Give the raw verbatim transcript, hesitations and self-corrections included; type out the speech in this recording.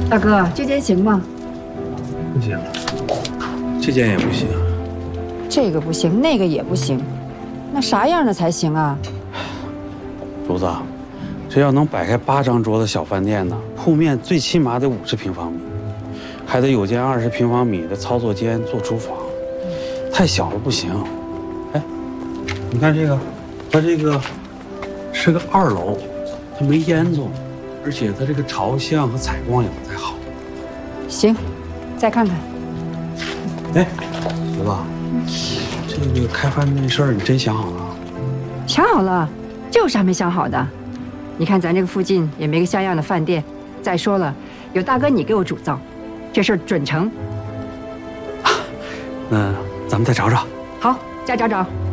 大哥，这间行吗？ 不行，这间也不行。 这个不行，那个也不行，那啥样的才行啊？ 竹子，这要能摆开八张桌子小饭店呢，铺面最起码得五十平方米，还得有间二十平方米的操作间做厨房，太小了不行。哎，你看这个，它这个是个二楼，它没烟囱，而且它这个朝向和采光也不太好。 行，再看看。 哎，竹子。这个开饭店事儿，你真想好了？ 想好了，这有啥没想好的？你看咱这个附近也没个像样的饭店，再说了，有大哥你给我主造，这事儿准成。 那咱们再找找。 好，再找找。